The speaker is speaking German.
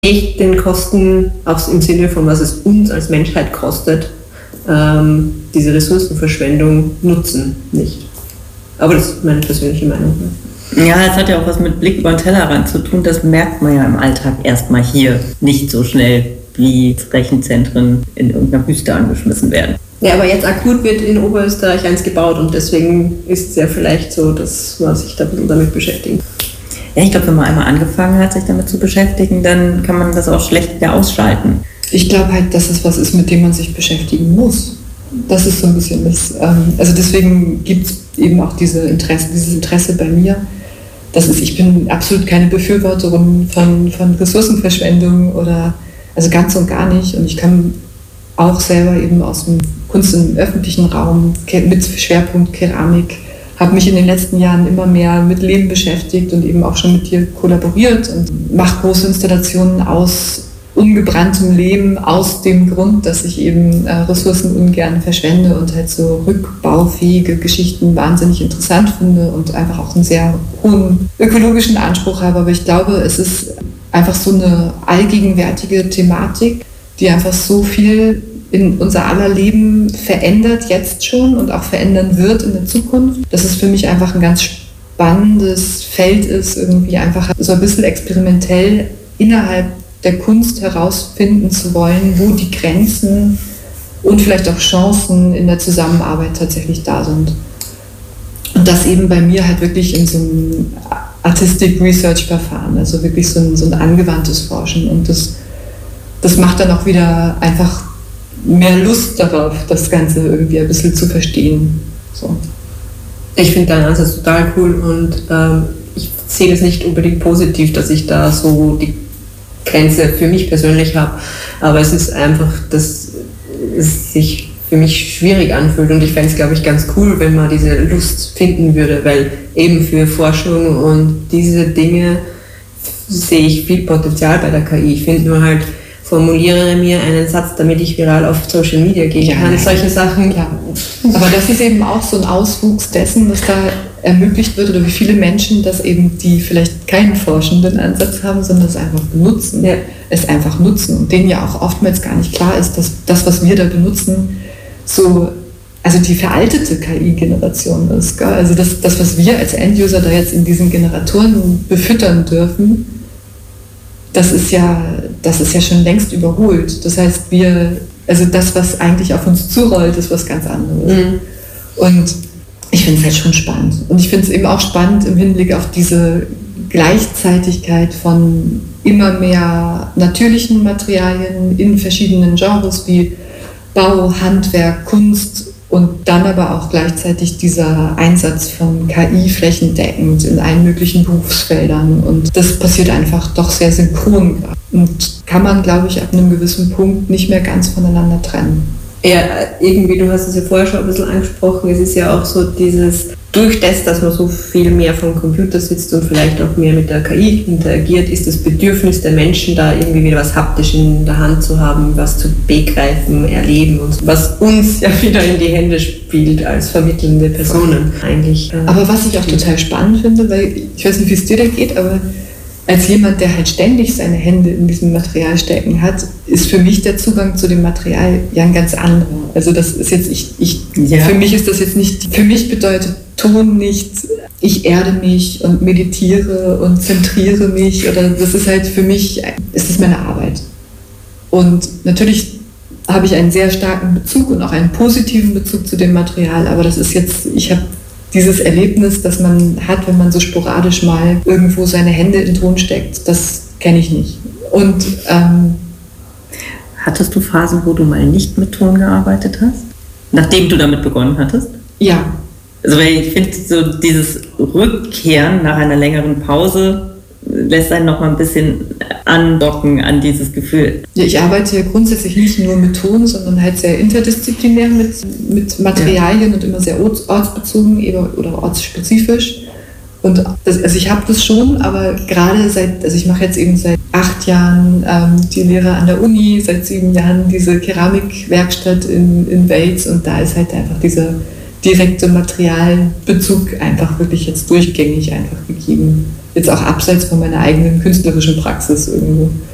nicht den Kosten, auch im Sinne von was es uns als Menschheit kostet, diese Ressourcenverschwendung nutzen, nicht. Aber das ist meine persönliche Meinung. Ja, es hat ja auch was mit Blick über den Tellerrand zu tun. Das merkt man ja im Alltag erstmal hier nicht so schnell, wie Rechenzentren in irgendeiner Wüste angeschmissen werden. Ja, aber jetzt akut wird in Oberösterreich eins gebaut und deswegen ist es ja vielleicht so, dass man sich da ein bisschen damit beschäftigt. Ja, ich glaube, wenn man einmal angefangen hat, sich damit zu beschäftigen, dann kann man das auch schlecht wieder ausschalten. Ich glaube halt, dass es was ist, mit dem man sich beschäftigen muss. Das ist so ein bisschen das. Also deswegen gibt es eben auch dieses Interesse bei mir. Ich bin absolut keine Befürworterin von Ressourcenverschwendung also ganz und gar nicht. Und ich kann auch selber eben aus dem Kunst im öffentlichen Raum mit Schwerpunkt Keramik, habe mich in den letzten Jahren immer mehr mit Leben beschäftigt und eben auch schon mit dir kollaboriert und mache große Installationen aus ungebranntem Lehm aus dem Grund, dass ich eben Ressourcen ungern verschwende und halt so rückbaufähige Geschichten wahnsinnig interessant finde und einfach auch einen sehr hohen ökologischen Anspruch habe. Aber ich glaube, es ist einfach so eine allgegenwärtige Thematik, die einfach so viel in unser aller Leben verändert, jetzt schon und auch verändern wird in der Zukunft. Dass es für mich einfach ein ganz spannendes Feld ist, irgendwie einfach so ein bisschen experimentell innerhalb der Kunst herausfinden zu wollen, wo die Grenzen und vielleicht auch Chancen in der Zusammenarbeit tatsächlich da sind. Und das eben bei mir halt wirklich in so einem Artistic Research Verfahren, also wirklich so ein angewandtes Forschen. Und das macht dann auch wieder einfach mehr Lust darauf, das Ganze irgendwie ein bisschen zu verstehen. So. Ich finde deinen Ansatz total cool und ich sehe das nicht unbedingt positiv, dass ich da so die Grenze für mich persönlich habe, aber es ist einfach, dass es sich für mich schwierig anfühlt und ich fände es, glaube ich, ganz cool, wenn man diese Lust finden würde, weil eben für Forschung und diese Dinge sehe ich viel Potenzial bei der KI. Ich finde nur halt, formuliere mir einen Satz, damit ich viral auf Social Media gehen kann. Solche Sachen. Ja. Aber das ist eben auch so ein Auswuchs dessen, was da ermöglicht wird oder wie viele Menschen das eben, die vielleicht keinen forschenden Ansatz haben, sondern es einfach benutzen. Ja. Es einfach nutzen und denen ja auch oftmals gar nicht klar ist, dass das, was wir da benutzen, also die veraltete KI-Generation ist. Gell? Also das, was wir als End-User da jetzt in diesen Generatoren befüttern dürfen, das ist ja schon längst überholt. Das heißt, also das, was eigentlich auf uns zurollt, ist was ganz anderes. Mhm. Und ich finde es halt schon spannend. Und ich finde es eben auch spannend im Hinblick auf diese Gleichzeitigkeit von immer mehr natürlichen Materialien in verschiedenen Genres wie Bau, Handwerk, Kunst und dann aber auch gleichzeitig dieser Einsatz von KI flächendeckend in allen möglichen Berufsfeldern. Und das passiert einfach doch sehr synchron. Und kann man, glaube ich, ab einem gewissen Punkt nicht mehr ganz voneinander trennen. Ja, irgendwie, du hast es ja vorher schon ein bisschen angesprochen, es ist ja auch so dieses, durch das, dass man so viel mehr vom Computer sitzt und vielleicht auch mehr mit der KI interagiert, ist das Bedürfnis der Menschen da irgendwie wieder was haptisch in der Hand zu haben, was zu begreifen, erleben und was uns ja wieder in die Hände spielt als vermittelnde Personen eigentlich. Aber was ich auch total spannend finde, weil ich weiß nicht, wie es dir da geht, aber als jemand, der halt ständig seine Hände in diesem Material stecken hat, ist für mich der Zugang zu dem Material ja ein ganz anderer. Also das ist jetzt, für mich ist das jetzt nicht, für mich bedeutet Ton nicht, ich erde mich und meditiere und zentriere mich, oder das ist halt für mich, ist das meine Arbeit. Und natürlich habe ich einen sehr starken Bezug und auch einen positiven Bezug zu dem Material, aber das ist jetzt, ich habe dieses Erlebnis, das man hat, wenn man so sporadisch mal irgendwo seine Hände in Ton steckt, das kenne ich nicht. Und hattest du Phasen, wo du mal nicht mit Ton gearbeitet hast? Nachdem du damit begonnen hattest? Ja. Also weil ich finde, so dieses Rückkehren nach einer längeren Pause lässt einen noch mal ein bisschen andocken an dieses Gefühl. Ja, ich arbeite ja grundsätzlich nicht nur mit Ton, sondern halt sehr interdisziplinär mit Materialien und immer sehr ortsbezogen oder ortsspezifisch. Und also ich habe das schon, aber gerade ich mache jetzt eben seit 8 Jahren die Lehre an der Uni, seit 7 Jahren diese Keramikwerkstatt in Wels und da ist halt einfach dieser direkte Materialbezug einfach wirklich jetzt durchgängig einfach gegeben. Jetzt auch abseits von meiner eigenen künstlerischen Praxis irgendwo.